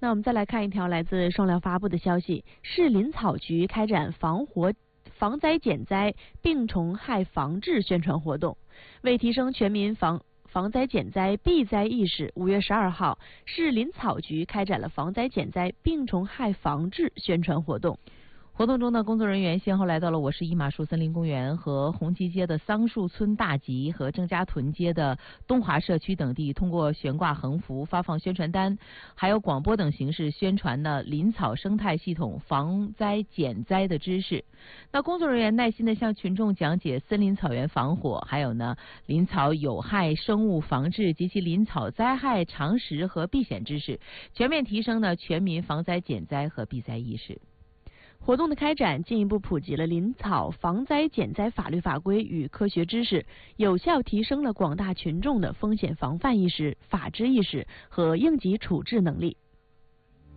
那我们再来看一条来自双疗发布的消息：市林草局开展防灾减灾病虫害防治宣传活动，为提升全民防灾减灾避灾意识，5月12号，市林草局开展了防灾减灾病虫害防治宣传活动。 活动中呢，工作人员先后来到了我市一马树森林公园和红旗街的桑树村大集和郑家屯街的东华社区等地，通过悬挂横幅、发放宣传单，还有广播等形式宣传呢林草生态系统防灾减灾的知识。那工作人员耐心地向群众讲解森林草原防火，还有呢林草有害生物防治及其林草灾害常识和避险知识，全面提升呢全民防灾减灾和避灾意识。 活动的开展进一步普及了林草防灾减灾法律法规与科学知识，有效提升了广大群众的风险防范意识、法治意识和应急处置能力。